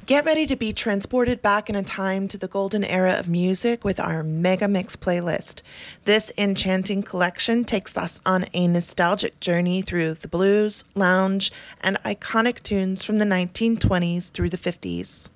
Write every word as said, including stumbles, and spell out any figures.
Get ready to be transported back in a time to the golden era of music with our Mega Mix playlist. This enchanting collection takes us on a nostalgic journey through the blues, lounge, and iconic tunes from the nineteen twenties through the fifties.